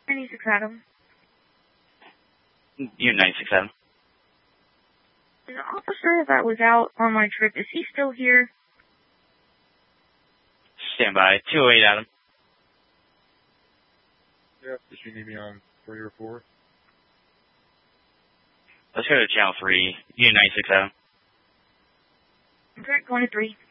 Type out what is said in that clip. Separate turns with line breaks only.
96 Adam.
Unit 96 Adam.
The officer that was out on my trip, is he still here?
Stand by. 208 Adam.
Yeah, did you need me on 3 or 4?
Let's go to channel 3. Unit 96 Adam.
Okay, going to 3.